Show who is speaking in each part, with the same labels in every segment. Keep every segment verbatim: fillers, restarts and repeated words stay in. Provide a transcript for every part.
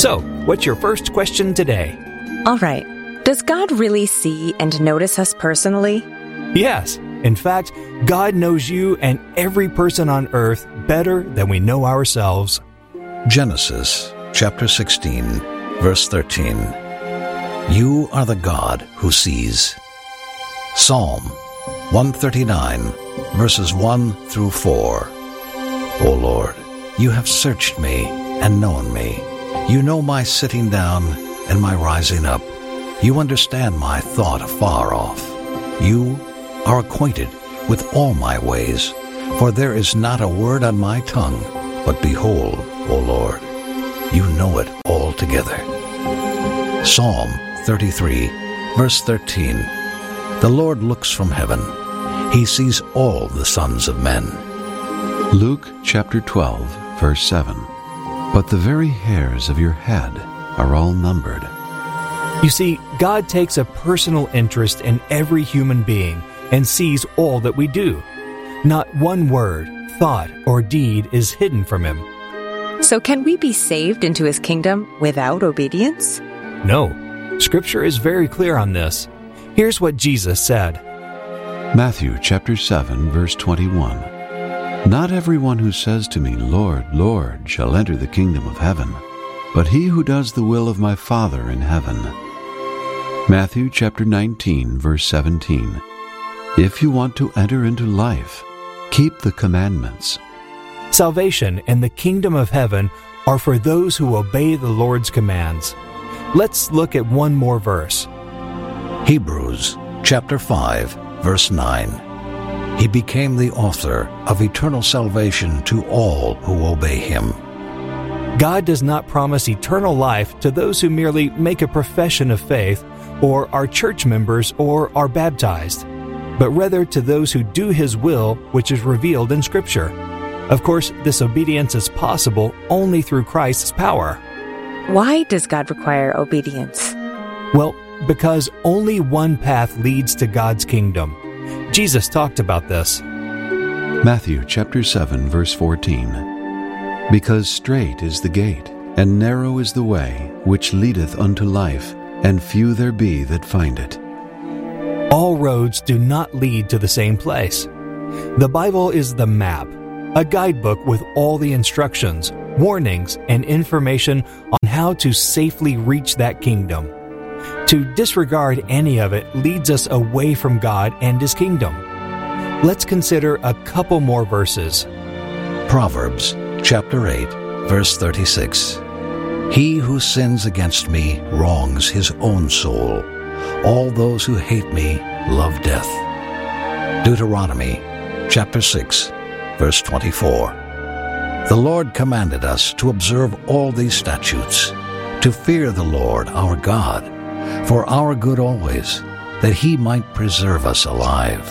Speaker 1: So, what's your first question today?
Speaker 2: All right. Does God really see and notice us personally?
Speaker 1: Yes. In fact, God knows you and every person on earth better than we know ourselves.
Speaker 3: Genesis chapter sixteen, verse thirteen. You are the God who sees. Psalm one thirty-nine, verses one through four. O Lord, you have searched me and known me. You know my sitting down and my rising up. You understand my thought afar off. You are acquainted with all my ways, for there is not a word on my tongue. But behold, O Lord, you know it altogether. Psalm thirty-three, verse thirteen. The Lord looks from heaven. He sees all the sons of men.
Speaker 4: Luke chapter twelve, verse seven. But the very hairs of your head are all numbered.
Speaker 1: You see, God takes a personal interest in every human being and sees all that we do. Not one word, thought, or deed is hidden from Him.
Speaker 2: So can we be saved into His kingdom without obedience?
Speaker 1: No. Scripture is very clear on this. Here's what Jesus said.
Speaker 4: Matthew chapter seven, verse twenty-one. Not everyone who says to me, Lord, Lord, shall enter the kingdom of heaven, but he who does the will of my Father in heaven. Matthew chapter nineteen, verse seventeen. If you want to enter into life, keep the commandments.
Speaker 1: Salvation and the kingdom of heaven are for those who obey the Lord's commands. Let's look at one more verse.
Speaker 3: Hebrews chapter five, verse nine. He became the author of eternal salvation to all who obey Him.
Speaker 1: God does not promise eternal life to those who merely make a profession of faith or are church members or are baptized, but rather to those who do His will, which is revealed in Scripture. Of course, this obedience is possible only through Christ's power.
Speaker 2: Why does God require obedience?
Speaker 1: Well, because only one path leads to God's kingdom. Jesus talked about this.
Speaker 4: Matthew chapter seven, verse fourteen. Because strait is the gate, and narrow is the way, which leadeth unto life, and few there be that find it.
Speaker 1: All roads do not lead to the same place. The Bible is the map, a guidebook with all the instructions, warnings, and information on how to safely reach that kingdom. To disregard any of it leads us away from God and His kingdom. Let's consider a couple more verses.
Speaker 3: Proverbs chapter eight, verse thirty-six. He who sins against me wrongs his own soul. All those who hate me love death. Deuteronomy chapter six, verse twenty-four. The Lord commanded us to observe all these statutes, to fear the Lord our God, for our good always, that He might preserve us alive.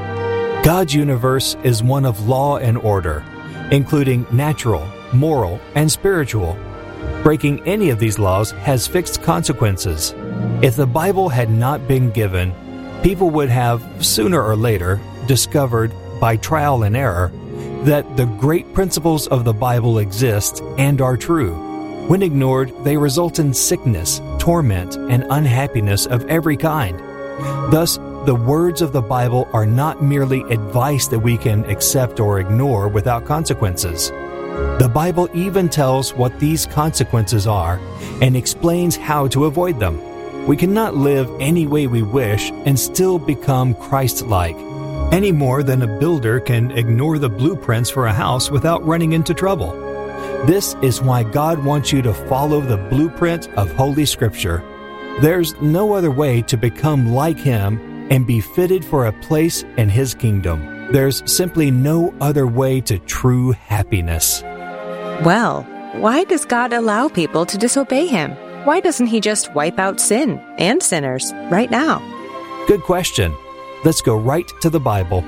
Speaker 1: God's universe is one of law and order, including natural, moral, and spiritual. Breaking any of these laws has fixed consequences. If the Bible had not been given, people would have, sooner or later, discovered, by trial and error, that the great principles of the Bible exist and are true. When ignored, they result in sickness, torment, and unhappiness of every kind. Thus, the words of the Bible are not merely advice that we can accept or ignore without consequences. The Bible even tells what these consequences are and explains how to avoid them. We cannot live any way we wish and still become Christ-like, any more than a builder can ignore the blueprints for a house without running into trouble. This is why God wants you to follow the blueprint of Holy Scripture. There's no other way to become like Him and be fitted for a place in His kingdom. There's simply no other way to true happiness.
Speaker 2: Well, why does God allow people to disobey Him? Why doesn't He just wipe out sin and sinners right now?
Speaker 1: Good question. Let's go right to the Bible.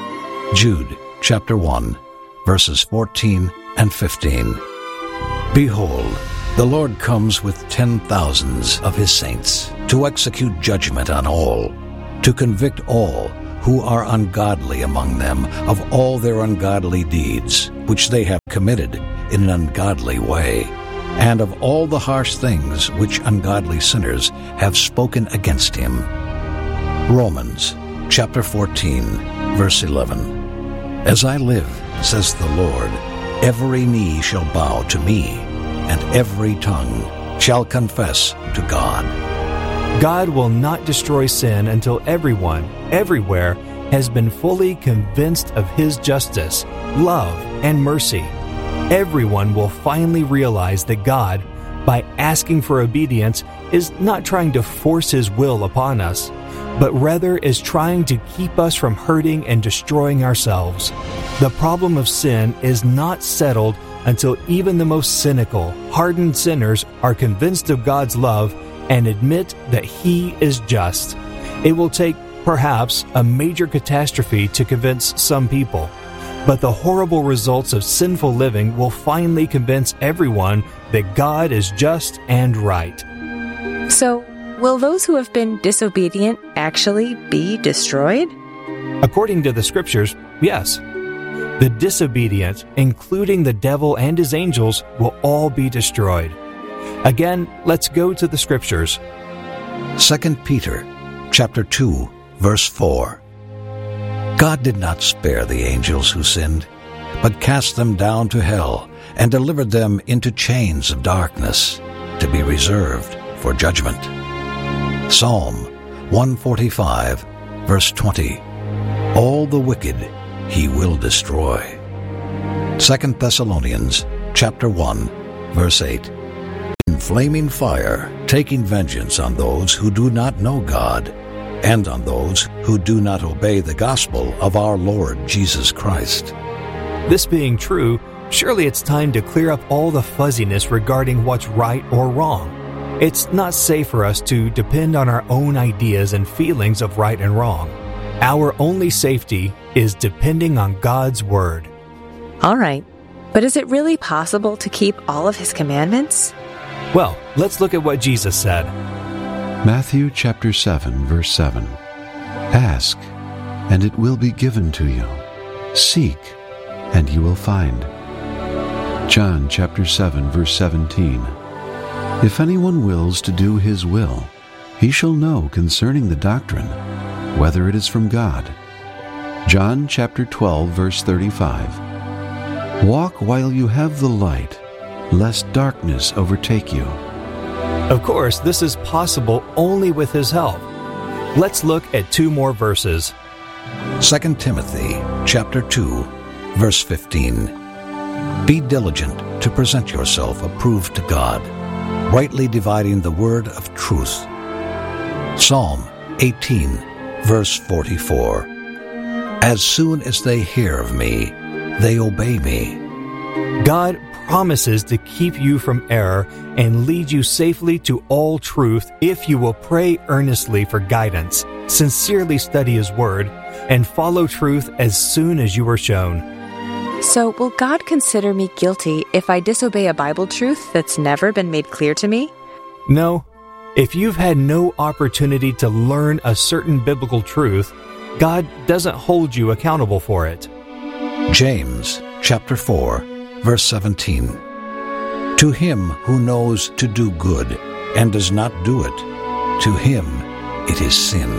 Speaker 3: Jude chapter one, verses fourteen and fifteen. Behold, the Lord comes with ten thousands of His saints to execute judgment on all, to convict all who are ungodly among them of all their ungodly deeds, which they have committed in an ungodly way, and of all the harsh things which ungodly sinners have spoken against him. Romans chapter fourteen, verse eleven. As I live, says the Lord, every knee shall bow to me, and every tongue shall confess to God.
Speaker 1: God will not destroy sin until everyone, everywhere, has been fully convinced of His justice, love, and mercy. Everyone will finally realize that God, by asking for obedience, is not trying to force His will upon us, but rather is trying to keep us from hurting and destroying ourselves. The problem of sin is not settled until even the most cynical, hardened sinners are convinced of God's love and admit that He is just. It will take, perhaps, a major catastrophe to convince some people, but the horrible results of sinful living will finally convince everyone that God is just and right.
Speaker 2: So, will those who have been disobedient actually be destroyed?
Speaker 1: According to the Scriptures, yes. The disobedient, including the devil and his angels, will all be destroyed. Again, let's go to the Scriptures.
Speaker 3: Second Peter chapter two, verse four. God did not spare the angels who sinned, but cast them down to hell and delivered them into chains of darkness to be reserved for judgment. Psalm one forty-five, verse twenty. All the wicked He will destroy. Second Thessalonians chapter one, verse eight. In flaming fire, taking vengeance on those who do not know God, and on those who do not obey the gospel of our Lord Jesus Christ.
Speaker 1: This being true, surely it's time to clear up all the fuzziness regarding what's right or wrong. It's not safe for us to depend on our own ideas and feelings of right and wrong. Our only safety is depending on God's Word.
Speaker 2: All right, but is it really possible to keep all of His commandments?
Speaker 1: Well, let's look at what Jesus said.
Speaker 4: Matthew chapter seven, verse seven. Ask, and it will be given to you. Seek, and you will find. John chapter seven, verse seventeen. If anyone wills to do his will, he shall know concerning the doctrine, whether it is from God. John chapter twelve, verse thirty-five. Walk while you have the light, lest darkness overtake you.
Speaker 1: Of course, this is possible only with His help. Let's look at two more verses.
Speaker 3: Second Timothy chapter two, verse fifteen. Be diligent to present yourself approved to God, rightly dividing the word of truth. Psalm eighteen, verse forty-four. As soon as they hear of me, they obey me.
Speaker 1: God promises to keep you from error and lead you safely to all truth if you will pray earnestly for guidance, sincerely study His Word, and follow truth as soon as you are shown.
Speaker 2: So, will God consider me guilty if I disobey a Bible truth that's never been made clear to me?
Speaker 1: No. If you've had no opportunity to learn a certain biblical truth, God doesn't hold you accountable for it.
Speaker 3: James chapter four, verse seventeen. To him who knows to do good and does not do it, to him it is sin.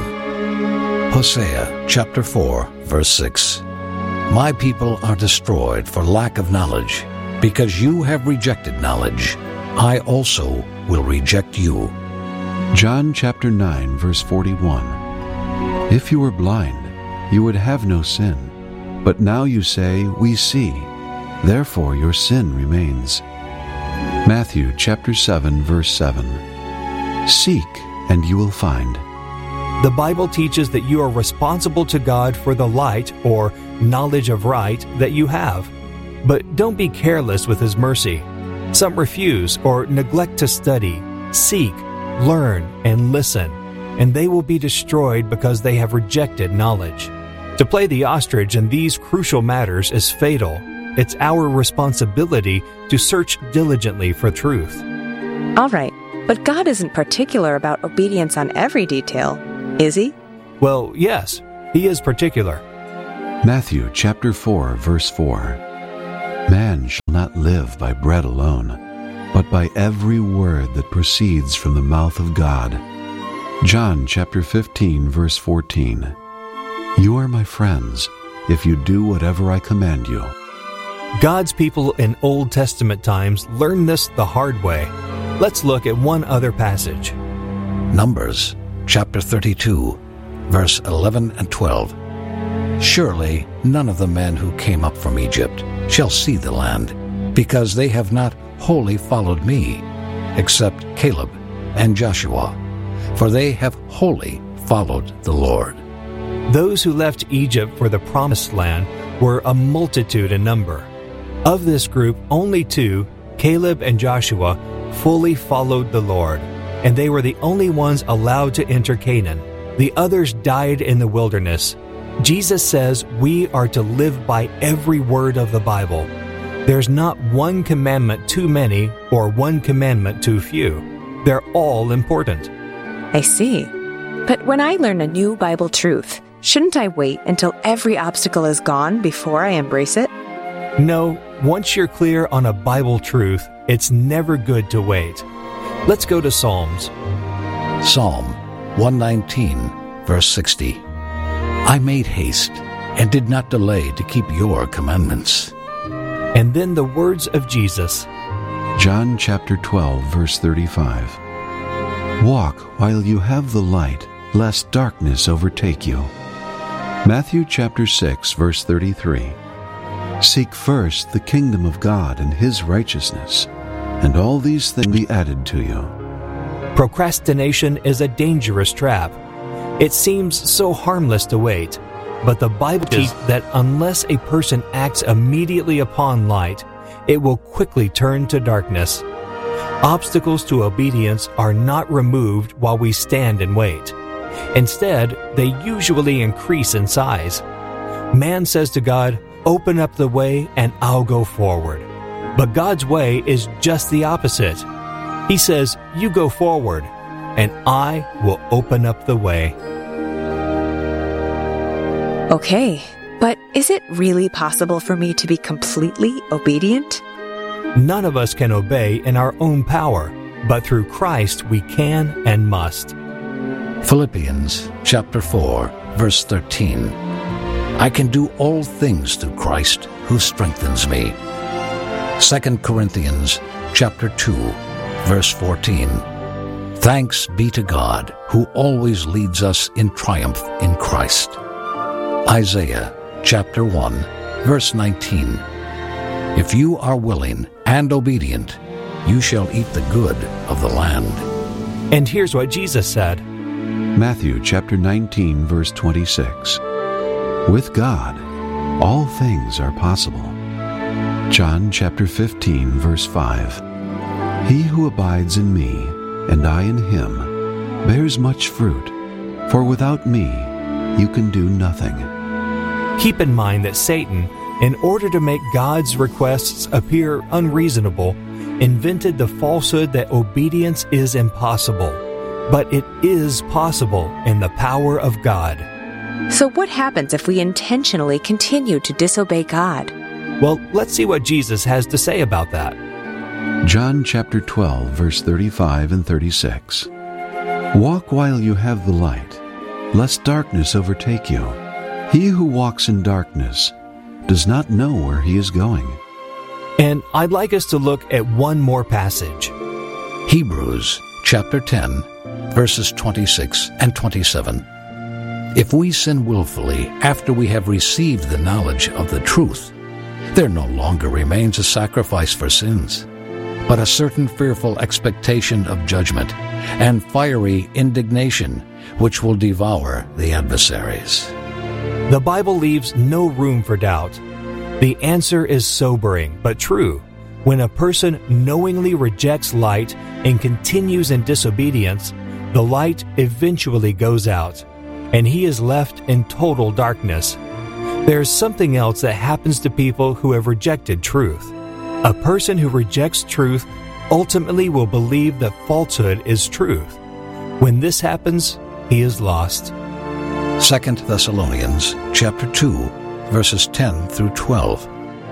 Speaker 3: Hosea chapter four, verse six. My people are destroyed for lack of knowledge. Because you have rejected knowledge, I also will reject you.
Speaker 4: John chapter nine, verse forty-one. If you were blind, you would have no sin. But now you say, we see. Therefore your sin remains. Matthew chapter seven, verse seven. Seek, and you will find.
Speaker 1: The Bible teaches that you are responsible to God for the light, or knowledge of right, that you have. But don't be careless with His mercy. Some refuse or neglect to study, seek, learn, and listen, and they will be destroyed because they have rejected knowledge. To play the ostrich in these crucial matters is fatal. It's our responsibility to search diligently for truth.
Speaker 2: All right, but God isn't particular about obedience on every detail, is He?
Speaker 1: Well, yes, He is particular.
Speaker 4: Matthew chapter four, verse four. Man shall not live by bread alone, but but by every word that proceeds from the mouth of God. John chapter fifteen, verse fourteen. You are my friends, if you do whatever I command you.
Speaker 1: God's people in Old Testament times learned this the hard way. Let's look at one other passage.
Speaker 3: Numbers chapter thirty-two, verse eleven and twelve. Surely none of the men who came up from Egypt shall see the land, because they have not wholly followed me, except Caleb and Joshua, for they have wholly followed the Lord.
Speaker 1: Those who left Egypt for the Promised Land were a multitude in number. Of this group, only two, Caleb and Joshua, fully followed the Lord, and they were the only ones allowed to enter Canaan. The others died in the wilderness. Jesus says we are to live by every word of the Bible. There's not one commandment too many or one commandment too few. They're all important.
Speaker 2: I see. But when I learn a new Bible truth, shouldn't I wait until every obstacle is gone before I embrace it?
Speaker 1: No, once you're clear on a Bible truth, it's never good to wait. Let's go to Psalms.
Speaker 3: Psalm one nineteen, verse sixty. I made haste and did not delay to keep your commandments.
Speaker 1: And then the words of Jesus.
Speaker 4: John chapter twelve, verse thirty-five. Walk while you have the light, lest darkness overtake you. Matthew chapter six, verse thirty-three. Seek first the kingdom of God and His righteousness, and all these things will be added to you.
Speaker 1: Procrastination is a dangerous trap. It seems so harmless to wait, but the Bible teaches that unless a person acts immediately upon light, it will quickly turn to darkness. Obstacles to obedience are not removed while we stand and wait. Instead, they usually increase in size. Man says to God, "Open up the way and I'll go forward." But God's way is just the opposite. He says, "You go forward, and I will open up the way."
Speaker 2: Okay, but is it really possible for me to be completely obedient?
Speaker 1: None of us can obey in our own power, but through Christ we can and must.
Speaker 3: Philippians chapter four, verse thirteen. I can do all things through Christ who strengthens me. Second Corinthians chapter two, verse fourteen. Thanks be to God who always leads us in triumph in Christ. Isaiah chapter one, verse nineteen. If you are willing and obedient, you shall eat the good of the land.
Speaker 1: And here's what Jesus said.
Speaker 4: Matthew chapter nineteen, verse twenty-six. With God, all things are possible. John chapter fifteen, verse five. He who abides in me, and I in him, bears much fruit, for without me you can do nothing.
Speaker 1: Keep in mind that Satan, in order to make God's requests appear unreasonable, invented the falsehood that obedience is impossible. But it is possible in the power of God.
Speaker 2: So what happens if we intentionally continue to disobey God?
Speaker 1: Well, let's see what Jesus has to say about that.
Speaker 4: John chapter twelve, verse thirty-five and thirty-six. Walk while you have the light, lest darkness overtake you. He who walks in darkness does not know where he is going.
Speaker 1: And I'd like us to look at one more passage.
Speaker 3: Hebrews chapter ten, verses twenty-six and twenty-seven. If we sin willfully after we have received the knowledge of the truth, there no longer remains a sacrifice for sins, but a certain fearful expectation of judgment and fiery indignation which will devour the adversaries.
Speaker 1: The Bible leaves no room for doubt. The answer is sobering but true. When a person knowingly rejects light and continues in disobedience, the light eventually goes out, and he is left in total darkness. There's something else that happens to people who have rejected truth. A person who rejects truth ultimately will believe that falsehood is truth. When this happens, he is lost.
Speaker 3: Second Thessalonians chapter two, verses ten through twelve.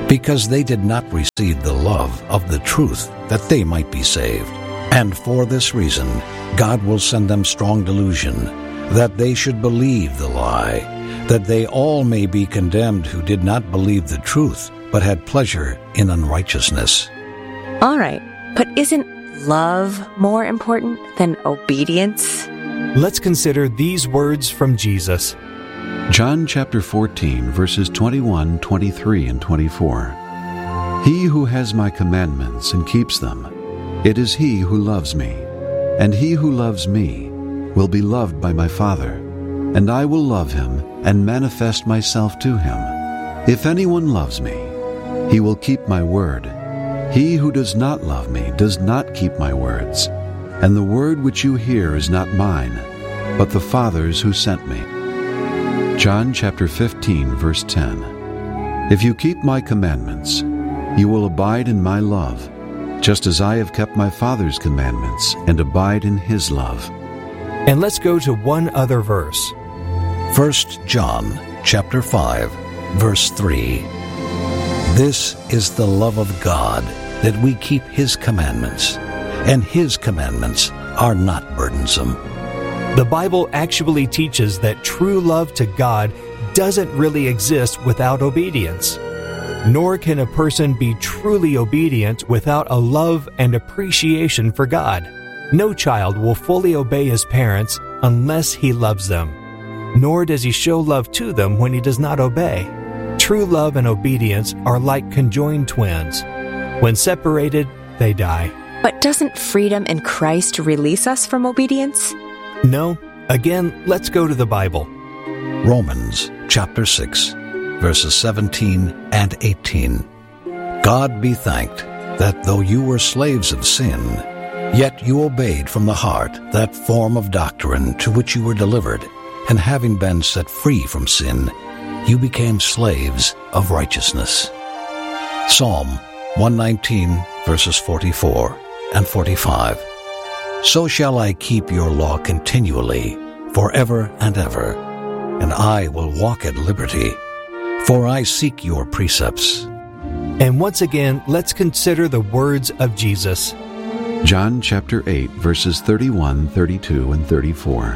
Speaker 3: because they did not receive the love of the truth that they might be saved. And for this reason, God will send them strong delusion, that they should believe the lie, that they all may be condemned who did not believe the truth, but had pleasure in unrighteousness.
Speaker 2: All right, but isn't love more important than obedience?
Speaker 1: Let's consider these words from Jesus.
Speaker 4: John chapter fourteen, verses twenty-one, twenty-three, and twenty-four. He who has my commandments and keeps them, it is he who loves me. And he who loves me will be loved by my Father, and I will love him and manifest myself to him. If anyone loves me, he will keep my word. He who does not love me does not keep my words. And the word which you hear is not mine, but the Father's who sent me. John chapter fifteen, verse ten. If you keep my commandments, you will abide in my love, just as I have kept my Father's commandments and abide in his love.
Speaker 1: And let's go to one other verse.
Speaker 3: First John chapter five, verse three. This is the love of God, that we keep his commandments, and his commandments are not burdensome.
Speaker 1: The Bible actually teaches that true love to God doesn't really exist without obedience. Nor can a person be truly obedient without a love and appreciation for God. No child will fully obey his parents unless he loves them. Nor does he show love to them when he does not obey. True love and obedience are like conjoined twins. When separated, they die.
Speaker 2: But doesn't freedom in Christ release us from obedience?
Speaker 1: No. Again, let's go to the Bible.
Speaker 3: Romans chapter six, verses seventeen and eighteen. God be thanked that though you were slaves of sin, yet you obeyed from the heart that form of doctrine to which you were delivered, and having been set free from sin, you became slaves of righteousness. Psalm one nineteen, verses forty-four and forty-five. So shall I keep your law continually, forever and ever, and I will walk at liberty, for I seek your precepts.
Speaker 1: And once again, let's consider the words of Jesus.
Speaker 4: John chapter eight, verses thirty-one, thirty-two, and thirty-four.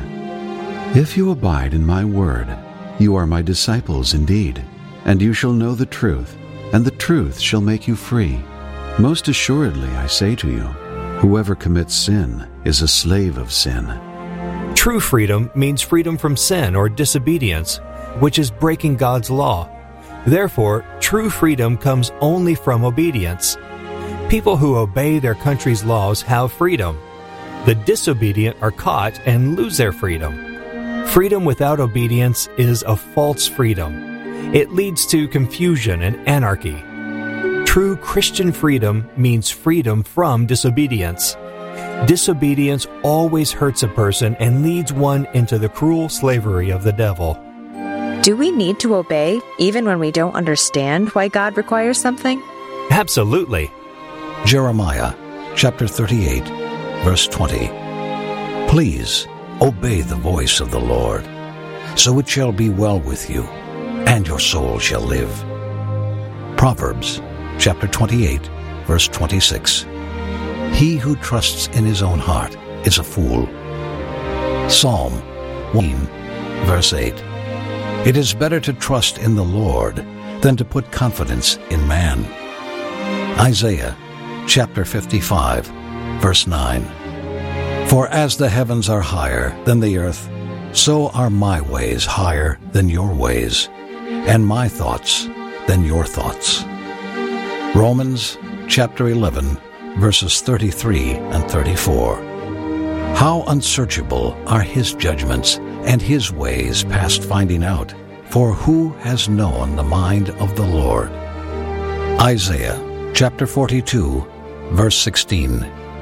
Speaker 4: If you abide in my word, you are my disciples indeed, and you shall know the truth, and the truth shall make you free. Most assuredly I say to you, whoever commits sin is a slave of sin.
Speaker 1: True freedom means freedom from sin or disobedience, which is breaking God's law. Therefore, true freedom comes only from obedience. People who obey their country's laws have freedom. The disobedient are caught and lose their freedom. Freedom without obedience is a false freedom. It leads to confusion and anarchy. True Christian freedom means freedom from disobedience. Disobedience always hurts a person and leads one into the cruel slavery of the devil.
Speaker 2: Do we need to obey even when we don't understand why God requires something?
Speaker 1: Absolutely.
Speaker 3: Jeremiah chapter thirty-eight, verse twenty. Please obey the voice of the Lord, so it shall be well with you, and your soul shall live. Proverbs chapter twenty-eight, verse twenty-six. He who trusts in his own heart is a fool. Psalm one, verse eight. It is better to trust in the Lord than to put confidence in man. Isaiah chapter fifty-five, verse nine. For as the heavens are higher than the earth, so are my ways higher than your ways, and my thoughts than your thoughts. Romans chapter eleven, verses thirty-three and thirty-four. How unsearchable are his judgments, and his ways past finding out, for who has known the mind of the Lord? Isaiah chapter forty-two, verse sixteen.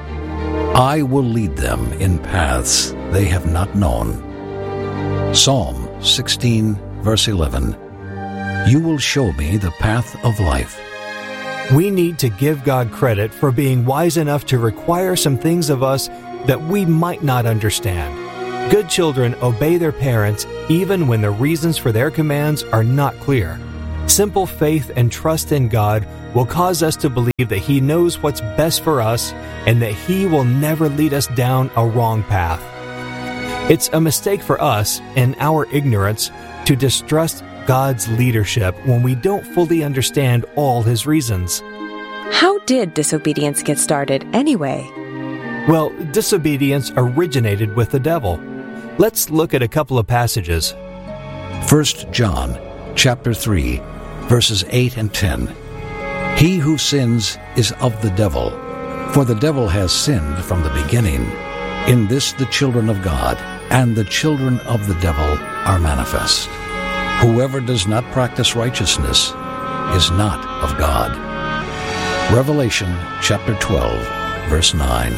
Speaker 3: I will lead them in paths they have not known. Psalm sixteen, verse eleven. You will show me the path of life.
Speaker 1: We need to give God credit for being wise enough to require some things of us that we might not understand. Good children obey their parents even when the reasons for their commands are not clear. Simple faith and trust in God will cause us to believe that He knows what's best for us and that He will never lead us down a wrong path. It's a mistake for us, in our ignorance, to distrust God's leadership when we don't fully understand all His reasons.
Speaker 2: How did disobedience get started anyway?
Speaker 1: Well, disobedience originated with the devil. Let's look at a couple of passages.
Speaker 3: First John chapter three, verses eight and ten. He who sins is of the devil, for the devil has sinned from the beginning. In this the children of God and the children of the devil are manifest. Whoever does not practice righteousness is not of God. Revelation chapter twelve, verse nine.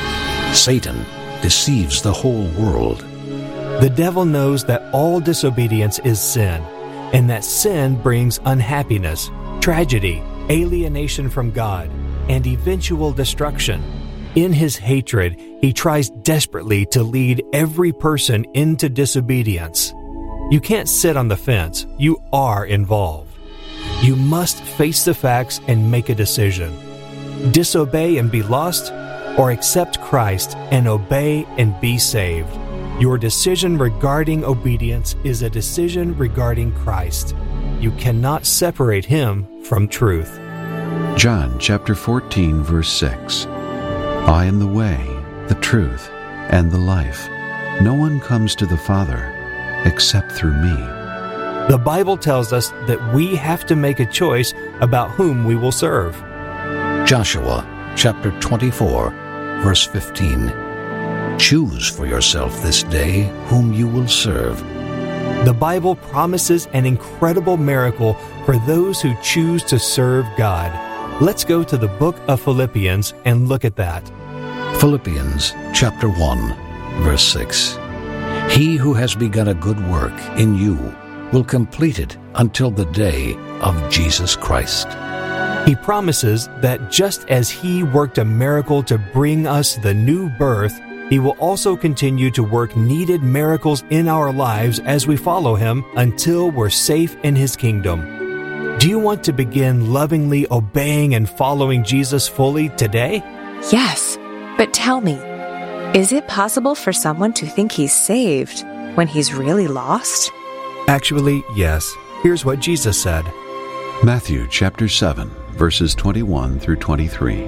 Speaker 3: Satan deceives the whole world.
Speaker 1: The devil knows that all disobedience is sin, and that sin brings unhappiness, tragedy, alienation from God, and eventual destruction. In his hatred, he tries desperately to lead every person into disobedience. You can't sit on the fence. You are involved. You must face the facts and make a decision. Disobey and be lost, or accept Christ and obey and be saved. Your decision regarding obedience is a decision regarding Christ. You cannot separate Him from truth.
Speaker 4: John chapter fourteen, verse six. I am the way, the truth, and the life. No one comes to the Father except through me.
Speaker 1: The Bible tells us that we have to make a choice about whom we will serve.
Speaker 3: Joshua chapter twenty-four, verse fifteen. Choose for yourself this day whom you will serve.
Speaker 1: The Bible promises an incredible miracle for those who choose to serve God. Let's go to the book of Philippians and look at that.
Speaker 3: Philippians chapter one, verse six. He who has begun a good work in you will complete it until the day of Jesus Christ.
Speaker 1: He promises that just as He worked a miracle to bring us the new birth, He will also continue to work needed miracles in our lives as we follow Him until we're safe in His kingdom. Do you want to begin lovingly obeying and following Jesus fully today?
Speaker 2: Yes, but tell me, is it possible for someone to think he's saved when he's really lost?
Speaker 1: Actually, yes. Here's what Jesus said.
Speaker 4: Matthew chapter seven, verses twenty-one through twenty-three.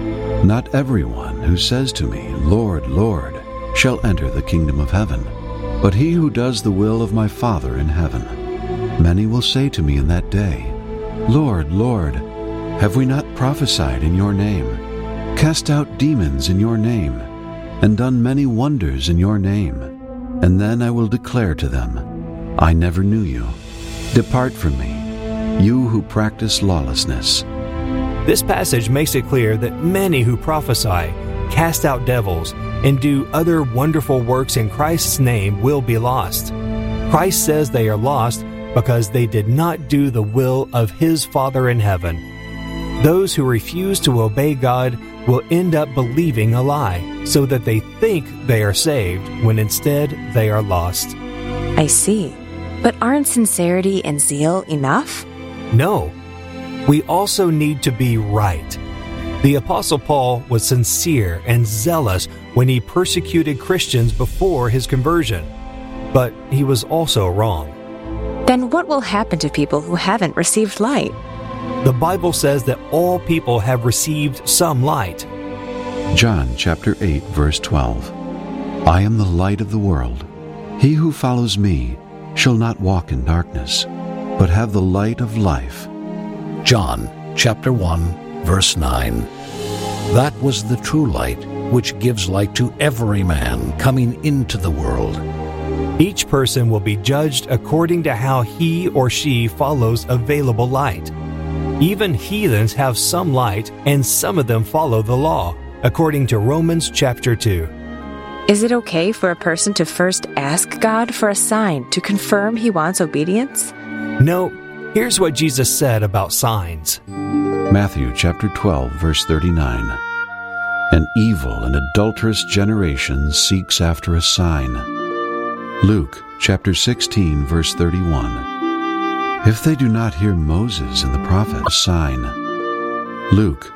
Speaker 4: Not everyone who says to me, Lord, Lord, shall enter the kingdom of heaven, but he who does the will of my Father in heaven. Many will say to me in that day, Lord, Lord, have we not prophesied in your name, cast out demons in your name, and done many wonders in your name? And then I will declare to them, I never knew you. Depart from me, you who practice lawlessness.
Speaker 1: This passage makes it clear that many who prophesy, cast out devils, and do other wonderful works in Christ's name will be lost. Christ says they are lost because they did not do the will of His Father in heaven. Those who refuse to obey God will end up believing a lie, so that they think they are saved when instead they are lost.
Speaker 2: I see. But aren't sincerity and zeal enough?
Speaker 1: No. We also need to be right. The Apostle Paul was sincere and zealous when he persecuted Christians before his conversion, but he was also wrong.
Speaker 2: Then what will happen to people who haven't received light?
Speaker 1: The Bible says that all people have received some light.
Speaker 4: John chapter eight, verse twelve. I am the light of the world. He who follows me shall not walk in darkness, but have the light of life.
Speaker 3: John chapter one, verse nine. That was the true light, which gives light to every man coming into the world.
Speaker 1: Each person will be judged according to how he or she follows available light. Even heathens have some light, and some of them follow the law, according to Romans chapter two.
Speaker 2: Is it okay for a person to first ask God for a sign to confirm he wants obedience?
Speaker 1: No. Here's what Jesus said about signs.
Speaker 4: Matthew chapter twelve, verse thirty-nine. An evil and adulterous generation seeks after a sign. Luke chapter sixteen, verse thirty-one. If they do not hear Moses and the prophet, sign. Luke